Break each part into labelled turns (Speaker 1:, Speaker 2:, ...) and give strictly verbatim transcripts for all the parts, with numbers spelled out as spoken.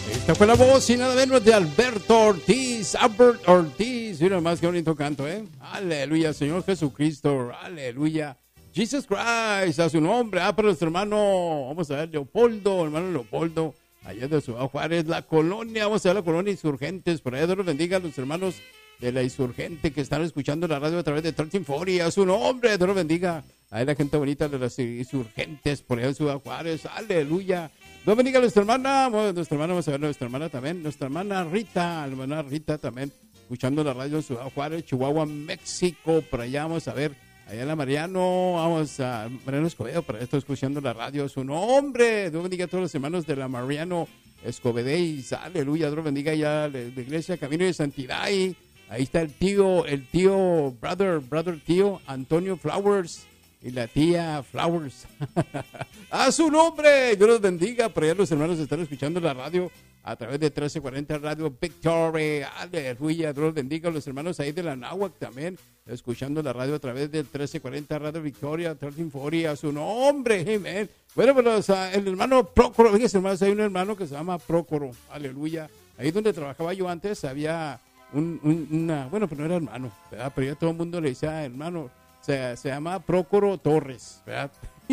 Speaker 1: Esta fue la voz y nada menos de Alberto Ortiz, Albert Ortiz. Mira más que bonito canto, ¿eh? Aleluya, Señor Jesucristo, aleluya. Jesus Christ, a su nombre. Ah, pero nuestro hermano, vamos a ver, Leopoldo, hermano Leopoldo, allá de Ciudad Juárez, la colonia, vamos a ver la colonia Insurgentes. Por allá Dios los bendiga a los hermanos de la Insurgente que están escuchando la radio a través de trece cuarenta. A su nombre, Dios los bendiga. Ahí la gente bonita de las Insurgentes, por allá en Ciudad Juárez, aleluya. Dios bendiga a nuestra hermana, bueno, nuestra hermana, vamos a ver nuestra hermana también, nuestra hermana Rita, la hermana Rita también, escuchando la radio en Ciudad Juárez, Chihuahua, México, por allá vamos a ver. Allá en la Mariano, vamos a Mariano Escobedo, para esto escuchando la radio, su nombre. Dios bendiga a todos los hermanos de la Mariano Escobedeis, aleluya. Dios bendiga ya la iglesia Camino de Santidad. Y ahí está el tío, el tío, brother, brother tío, Antonio Flowers y la tía Flowers. A su nombre, Dios los bendiga. Por allá los hermanos están escuchando la radio a través de trece cuarenta Radio Victory, aleluya. Dios los bendiga a los hermanos ahí de la Náhuac también, escuchando la radio a través del trece cuarenta Radio Victoria, trece cuarenta, a su nombre, amén. Bueno, pues el hermano Prócoro, fíjense hermanos, hay un hermano que se llama Prócoro, aleluya. Ahí donde trabajaba yo antes había un, un, una, bueno, pues no era hermano, ¿verdad? Pero ya todo el mundo le decía hermano, se, se llama Prócoro Torres, ¿verdad?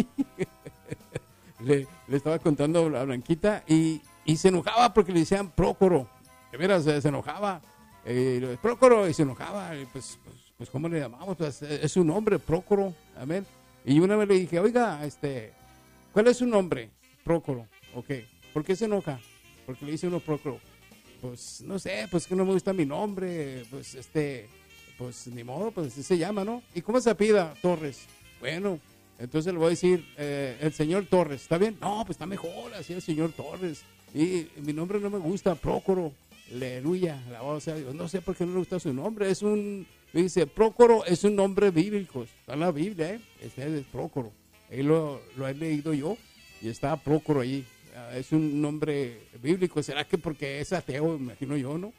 Speaker 1: le, le estaba contando a Blanquita y, y se enojaba porque le decían Prócoro, de veras se, se enojaba, eh, Prócoro, y se enojaba, y pues, pues pues ¿cómo le llamamos? Pues es su nombre, Prócoro, amén. Y una vez le dije, oiga, este, ¿cuál es su nombre? Prócoro, ok. ¿Por qué se enoja? Porque le dice uno Prócoro. Pues no sé, pues que no me gusta mi nombre, pues este, pues ni modo, pues así se llama, ¿no? ¿Y cómo se apellida? Torres. Bueno, entonces le voy a decir, eh, el señor Torres, ¿está bien? No, pues está mejor, así el señor Torres. Y mi nombre no me gusta, Prócoro. Aleluya, alabado sea Dios. No sé por qué no le gusta su nombre, es un... Dice, Prócoro es un nombre bíblico, está en la Biblia, ¿eh? Este es Prócoro. Ahí lo, lo he leído yo y está Prócoro ahí. Es un nombre bíblico. ¿Será que porque es ateo, imagino yo, no?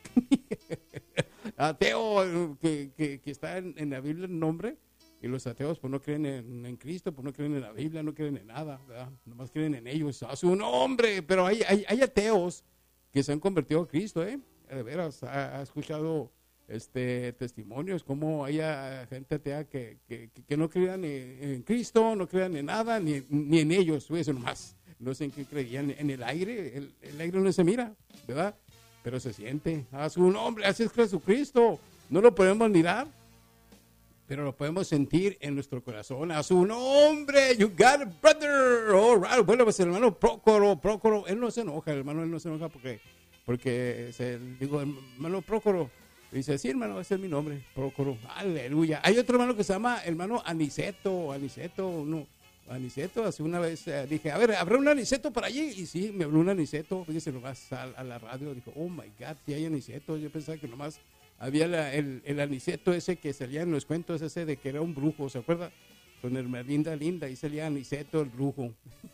Speaker 1: Ateo que, que, que está en, en la Biblia el nombre, y los ateos pues no creen en, en Cristo, pues no creen en la Biblia, no creen en nada, ¿verdad? Nomás creen en ellos, a su nombre. Pero hay, hay, hay ateos que se han convertido a Cristo, ¿eh? De veras, ha, ha escuchado... este testimonios, como hay gente atea que, que, que no crean en, en Cristo, no crean en nada, ni, ni en ellos, eso nomás, no sé en qué creían, en el aire, el, el aire no se mira, ¿verdad? Pero se siente, a su nombre, así es Jesucristo, no lo podemos mirar, pero lo podemos sentir en nuestro corazón, a su nombre, you got it, brother, all right. Bueno, pues el hermano Prócoro, Prócoro, él no se enoja, el hermano, él no se enoja porque, porque se, digo, hermano Prócoro, dice, sí, hermano, ese es mi nombre, Prócoro, aleluya. Hay otro hermano que se llama hermano Aniceto, Aniceto, no, Aniceto, hace una vez eh, dije, a ver, ¿habrá un Aniceto por allí? Y sí, me habló un Aniceto, fíjese nomás a, a la radio, dijo, oh my God, sí hay Aniceto. Yo pensaba que nomás había la, el, el Aniceto ese que salía en los cuentos, ese de que era un brujo, ¿se acuerda? Con Hermelinda Linda, y salía Aniceto el brujo.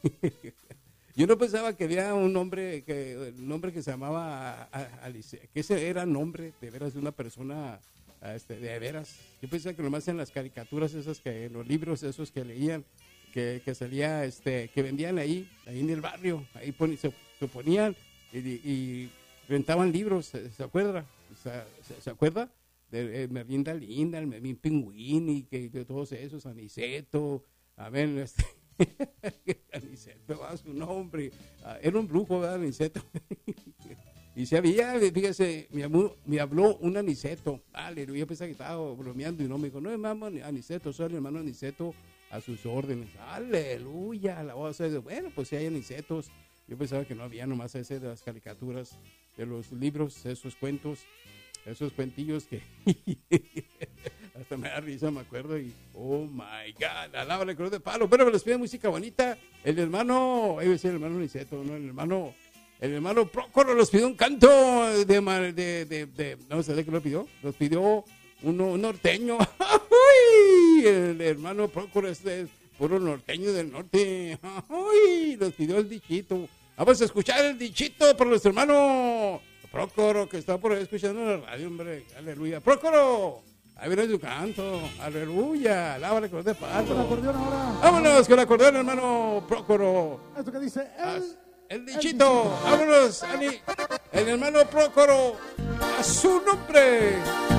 Speaker 1: Yo no pensaba que había un nombre que el nombre que se llamaba Alice, que ese era nombre de veras de una persona, este, de veras. Yo pensaba que nomás en las caricaturas esas que en los libros esos que leían, que, que salía, este, que vendían ahí, ahí en el barrio, ahí pon, se, se ponían y, y rentaban libros, ¿se, se acuerda? ¿Se, se acuerda? De Merlinda Linda, el Memín Pingüín y que de todos esos, Aniceto, a ver, este. Aniceto, a su nombre, era un brujo, ¿verdad? Aniceto. Y se había, fíjese, me habló, me habló un Aniceto, aleluya. Yo pensaba que estaba bromeando y no me dijo, no, hermano Aniceto, soy el hermano Aniceto a sus órdenes, aleluya. La voz de, bueno, pues si hay Anicetos. Yo pensaba que no había nomás ese de las caricaturas, de los libros, esos cuentos, esos cuentillos que hasta me da risa, me acuerdo, y oh my God, alaba la cruz de palo. Pero me les pide música bonita. El hermano, iba a decir el hermano Niceto, no, el hermano, el hermano Prócoro los pidió un canto de, de, de, de, de no sé de qué lo pidió, los pidió uno, un norteño. El hermano Prócoro es de puro norteño del norte. Los pidió el dichito. Vamos a escuchar el dichito por nuestro hermano Prócoro, que está por ahí escuchando la radio, hombre. Aleluya. Prócoro, ahí viene su canto. Aleluya. Lábale con de pato.
Speaker 2: Con el acordeón ahora.
Speaker 1: Vámonos con el acordeón, hermano Prócoro.
Speaker 2: Esto que dice el...
Speaker 1: El dichito. Vámonos, Ani. El hermano Prócoro. A su nombre.